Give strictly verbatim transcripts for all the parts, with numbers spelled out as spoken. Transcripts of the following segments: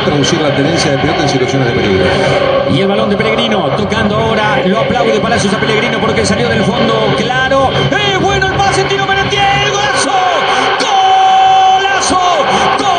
traducir la tenencia de pelota en situaciones de peligro. Y el balón de Pellegrino, tocando ahora, lo aplaude Palacios a Pellegrino porque salió del fondo, claro. ¡Eh, bueno el pase, tiro Merentiel! ¡Golazo! ¡Golazo! ¡Gol!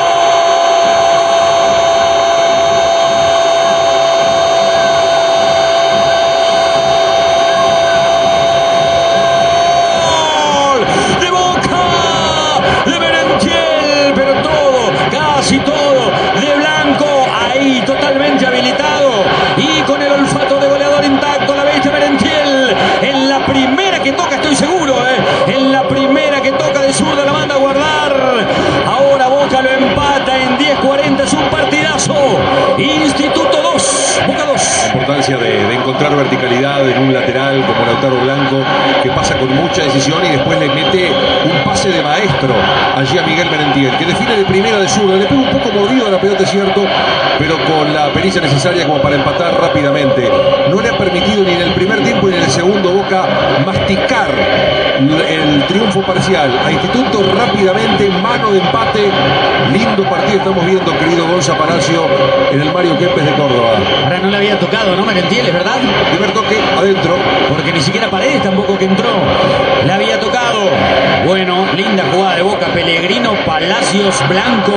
¡De Boca! ¡De Merentiel! Pero todo, casi todo, de Blanco, ahí totalmente habilitado y con el olfato de goleador intacto, la bestia Merentiel, en la primera que toca, estoy seguro, ¿eh? En la primera que toca de zurda la manda a guardar. Ahora Boca lo empata en diez cuarenta, es un partidazo. Instituto dos, Boca dos. La importancia de, de encontrar verticalidad en un lateral como Lautaro Blanco, que pasa con mucha decisión y después le mete un pase de maestro allí a Miguel Merentiel, que define de primera de zurda, le pega un poco mordido a la pelota, es cierto, pero con la pericia necesaria como para empatar rápidamente. No le ha permitido ni en el primer tiempo ni en el segundo Boca masticar el triunfo parcial a Instituto rápidamente, mano de empate. Lindo partido estamos viendo, querido Gonza Palacio, en el Mario Kempes de Córdoba. Ahora no le había tocado, ¿no, Merentiel, es verdad? Primer toque adentro, porque ni siquiera Paredes tampoco que entró le había tocado. Bueno, linda jugada de Boca, Pellegrino, Palacios, Blanco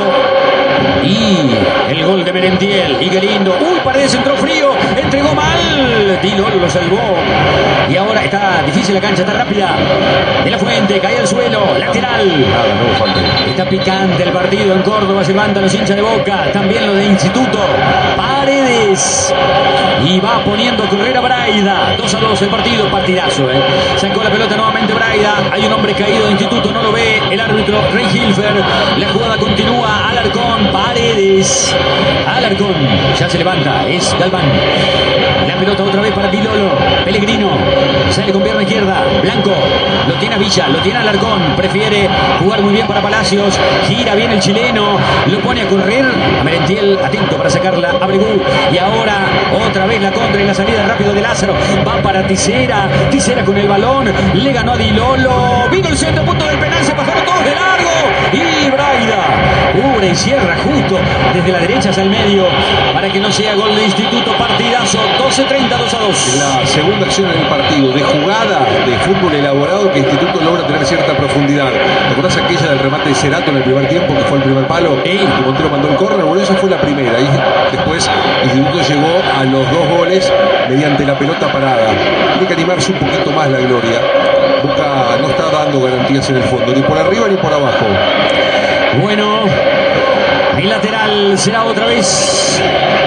y el gol de Merentiel. Y qué lindo. Uy, Paredes entró frío, entregó mal. Di Lolo lo salvó. Y ahora está difícil la cancha, está rápida. De la Fuente, cae al suelo, lateral. Nada, no falta. Está picante el partido en Córdoba, se levantan los hinchas de Boca, también los de Instituto. Paredes. Y va poniendo a correr a Braida. dos a dos el partido, partidazo, ¿eh? Sacó la pelota nuevamente Braida. Hay un hombre caído de Instituto, no lo ve el árbitro Rey Hilfer. La jugada continúa. Alarcón, Paredes. Alarcón, ya se levanta, es Galván. La pelota otra vez para Pilolo. Pellegrino sale con pierna izquierda. Blanco lo tiene a Villa, lo tiene a Alarcón. Prefiere jugar muy bien para Palacios. Gira bien el chileno, lo pone a correr. A Merentiel atento para sacarla a Bregú. Y ahora otra vez la contra y la salida rápido de Lázaro. Va para Tisera. Tisera con el balón. Le ganó a Di Lolo. Vino el centro, punto del penal. Se bajaron todos de largo. Y Braida cubre y cierra justo desde la derecha hacia el medio para que no sea gol de Instituto. Partidazo. doce treinta, dos a dos. La segunda acción en el partido de jugada de fútbol elaborado que Instituto logra tener cierta profundidad. ¿Te acordás aquella del remate de Cerato en el primer tiempo, que fue el primer palo? Sí. Y Montero mandó el córner. Bueno, esa fue la primera. Y después Instituto llegó a los dos goles mediante la pelota parada. Tiene que animarse un poquito más la gloria. Boca no está dando garantías en el fondo, ni por arriba ni por abajo. Bueno, el lateral será otra vez.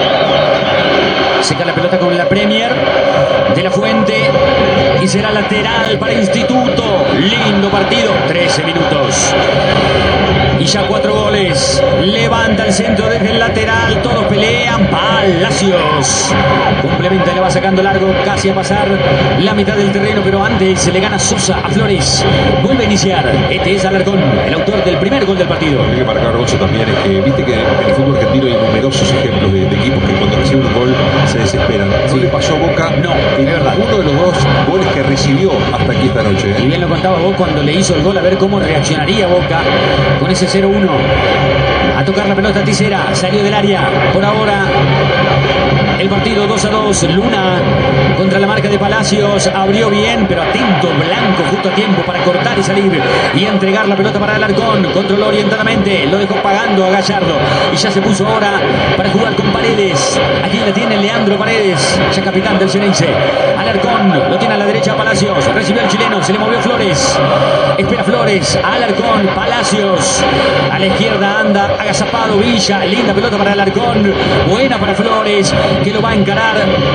Seca la pelota con la Premier de la Fuente y será lateral para Instituto. Lindo partido, trece minutos. Y ya cuatro goles. Levanta el centro desde el lateral. Todos pelean. Palacios complementa, le va sacando largo, casi a pasar la mitad del terreno, pero antes se le gana Sosa a Flores. Vuelve a iniciar. Este es Alarcón, el autor del primer gol del partido. Hay que marcar, Gonzo, también es que viste que en el fútbol argentino hay numerosos ejemplos de, de equipos que cuando reciben un gol se desesperan. ¿No Sí. le pasó a Boca? No, en es verdad. uno de los dos goles que recibió hasta aquí esta noche, ¿eh? Y bien lo contaba vos cuando le hizo el gol, a ver cómo reaccionaría Boca con ese cero uno. A tocar la pelota Tisera, salió del área. Por ahora el partido dos a dos. Luna contra la marca de Palacios. Abrió bien, pero atento Blanco justo a tiempo para cortar y salir y entregar la pelota para Alarcón. Controló orientadamente, lo dejó pagando a Gallardo. Y ya se puso ahora para jugar con Paredes. Aquí la tiene Leandro Paredes, ya capitán del Xeneize. Alarcón lo tiene a la derecha Palacios. Recibió el chileno, se le movió Flores. Espera Flores, Alarcón, Palacios. A la izquierda anda agazapado Villa. Linda pelota para Alarcón. Buena para Flores, que lo va a encarar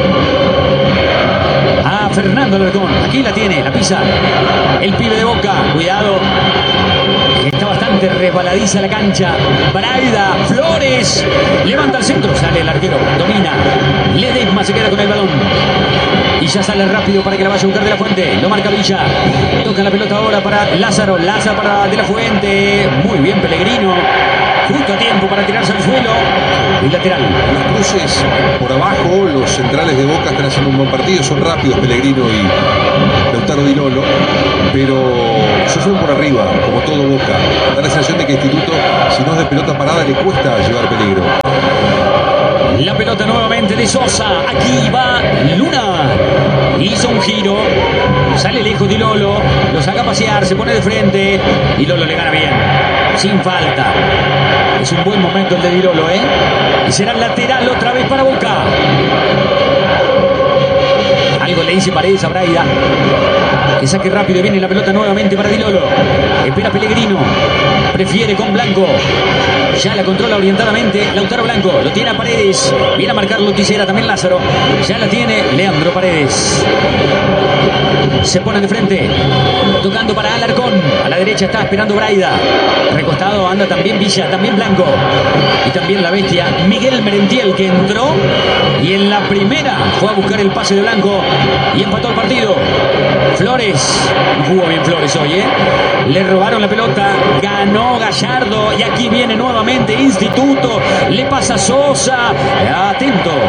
a Fernando Alarcón. Aquí la tiene, la pisa el pibe de Boca. Cuidado, está bastante resbaladiza la cancha. Braida, Flores, levanta el centro, sale el arquero, domina. Ledesma se queda con el balón y ya sale rápido para que la vaya a buscar de la Fuente. Lo marca Villa, toca la pelota ahora para Lázaro. Lázaro para de la Fuente. Muy bien Pellegrino, justo a tiempo para tirarse al suelo. El lateral. Los cruces por abajo, los centrales de Boca están haciendo un buen partido, son rápidos Pellegrino y Lautaro Di Lolo, pero sufren por arriba, como todo Boca. Da la sensación de que Instituto, si no es de pelota parada, le cuesta llevar peligro. La pelota nuevamente de Sosa. Aquí va Luna. Hizo un giro. Sale lejos de Lolo. Lo saca a pasear. Se pone de frente. Y Lolo le gana bien. Sin falta. Es un buen momento el de Di Lolo, ¿eh? Y será lateral otra vez para Boca. Algo le dice Paredes a Braida. Que saque rápido y viene la pelota nuevamente para Di Lolo. Espera Pellegrino. Prefiere con Blanco. Ya la controla orientadamente Lautaro Blanco. Lo tiene a Paredes. Viene a marcarlo Tisera. También Lázaro. Ya la tiene Leandro Paredes. Se pone de frente. Tocando para Alarcón. A la derecha está esperando Braida. Recostado anda también Villa. También Blanco. Y también la bestia Miguel Merentiel, que entró. Y en la primera fue a buscar el pase de Blanco. Y empató el partido. Flores. Jugó bien Flores hoy, ¿eh? Le robaron la pelota. Ganó Gallardo. Y aquí viene nuevamente Instituto. Le pasa Sosa. Atento.